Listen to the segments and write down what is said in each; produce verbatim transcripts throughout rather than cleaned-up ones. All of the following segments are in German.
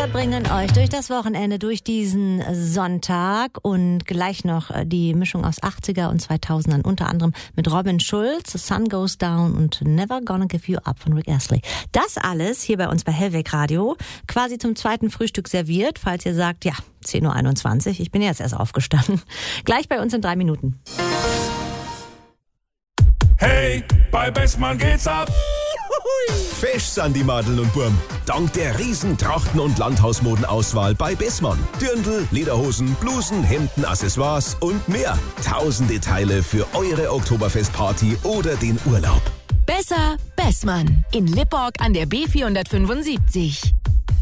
Wir bringen euch durch das Wochenende, durch diesen Sonntag und gleich noch die Mischung aus achtziger und zweitausendern, unter anderem mit Robin Schulz, Sun Goes Down und Never Gonna Give You Up von Rick Astley. Das alles hier bei uns bei Hellweg Radio, quasi zum zweiten Frühstück serviert, falls ihr sagt, ja, zehn Uhr einundzwanzig, ich bin jetzt erst aufgestanden. Gleich bei uns in drei Minuten. Hey, bei Bestmann geht's ab! Fesch sind die Madeln und Burm. Dank der riesen Trachten- und Landhausmodenauswahl bei Bessmann. Dirndl, Lederhosen, Blusen, Hemden, Accessoires und mehr. Tausende Teile für eure Oktoberfestparty oder den Urlaub. Besser Bessmann in Lipporg an der B vierhundertfünfundsiebzig.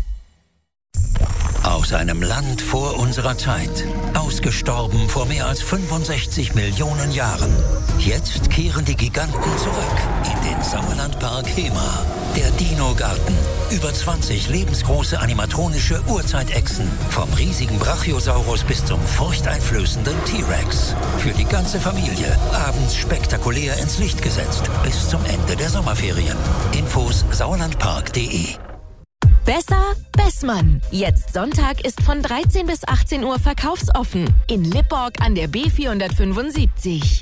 Aus einem Land vor unserer Zeit, ausgestorben vor mehr als fünfundsechzig Millionen Jahren. Jetzt kehren die Giganten zurück in den Sauerlandpark Hemer. Der Dino-Garten. Über zwanzig lebensgroße animatronische Urzeitechsen. Vom riesigen Brachiosaurus bis zum furchteinflößenden T-Rex. Für die ganze Familie. Abends spektakulär ins Licht gesetzt. Bis zum Ende der Sommerferien. Infos sauerlandpark punkt de. Besser Bessmann. Jetzt Sonntag ist von dreizehn bis achtzehn Uhr verkaufsoffen. In Lipporg an der B vierhundertfünfundsiebzig.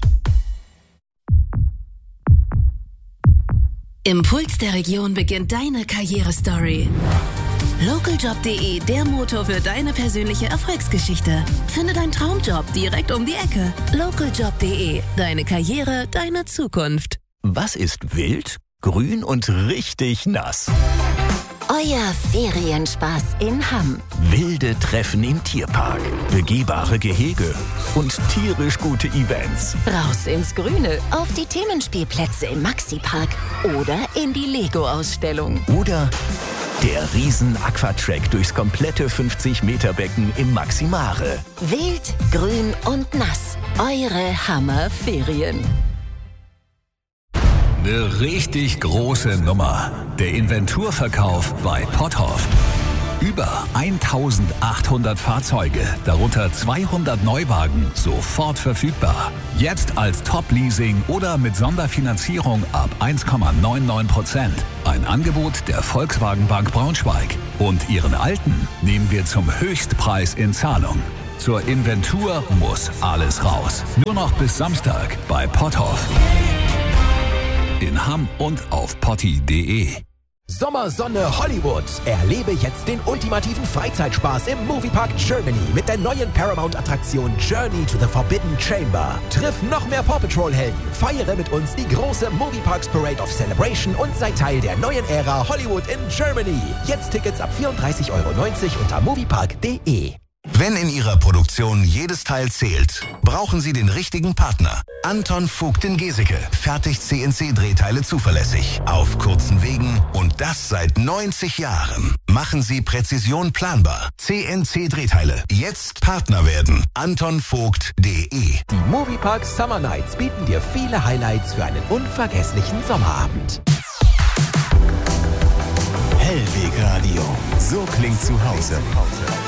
Im Puls der Region beginnt deine Karrierestory. Lokaljob punkt de, der Motor für deine persönliche Erfolgsgeschichte. Finde deinen Traumjob direkt um die Ecke. Lokaljob punkt de, deine Karriere, deine Zukunft. Was ist wild, grün und richtig nass? Euer Ferienspaß in Hamm. Wilde Treffen im Tierpark, begehbare Gehege und tierisch gute Events. Raus ins Grüne, auf die Themenspielplätze im Maxi-Park oder in die Lego-Ausstellung. Oder der Riesen-Aquatrack durchs komplette fünfzig Meter Becken im Maximare. Wild, grün und nass. Eure Hammer-Ferien. Eine richtig große Nummer. Der Inventurverkauf bei Potthoff. Über eintausendachthundert Fahrzeuge, darunter zweihundert Neuwagen, sofort verfügbar. Jetzt als Top-Leasing oder mit Sonderfinanzierung ab eins Komma neunundneunzig Prozent. Ein Angebot der Volkswagen Bank Braunschweig. Und Ihren alten nehmen wir zum Höchstpreis in Zahlung. Zur Inventur muss alles raus. Nur noch bis Samstag bei Potthoff. In Hamm und auf potti punkt de. Sommersonne Hollywood. Erlebe jetzt den ultimativen Freizeitspaß im Moviepark Germany mit der neuen Paramount-Attraktion Journey to the Forbidden Chamber. Triff noch mehr Paw Patrol-Helden, feiere mit uns die große Movieparks Parade of Celebration und sei Teil der neuen Ära Hollywood in Germany. Jetzt Tickets ab vierunddreißig Euro neunzig unter moviepark punkt de. Wenn in Ihrer Produktion jedes Teil zählt, brauchen Sie den richtigen Partner. Anton Vogt in Geseke fertigt C N C-Drehteile zuverlässig, auf kurzen Wegen und das seit neunzig Jahren. Machen Sie Präzision planbar. C N C-Drehteile. Jetzt Partner werden. anton vogt punkt de. Die Moviepark Summer Nights bieten dir viele Highlights für einen unvergesslichen Sommerabend. Hellweg Radio. So klingt zu Hause.